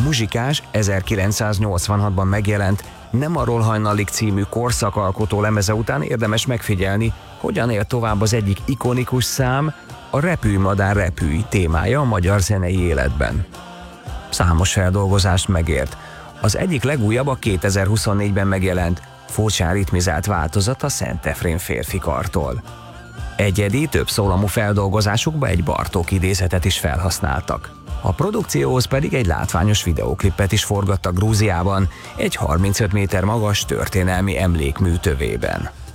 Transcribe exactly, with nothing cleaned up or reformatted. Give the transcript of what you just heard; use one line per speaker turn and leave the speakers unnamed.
Muzsikás ezerkilencszáznyolcvanhatban megjelent Nem arról hajnalik című korszakalkotó lemeze után érdemes megfigyelni, hogyan él tovább az egyik ikonikus szám, a Repülj madár repülj témája a magyar zenei életben. Számos feldolgozást megért. Az egyik legújabb a kétezer-huszonnégyben megjelent, furcsán ritmizált változat a Szent Efrén férfikartól. Egyedi, több szólamú feldolgozásukba egy Bartók idézetet is felhasználtak. A produkcióhoz pedig egy látványos videóklipet is forgattak Grúziában, egy harmincöt méter magas történelmi emlékmű tövében.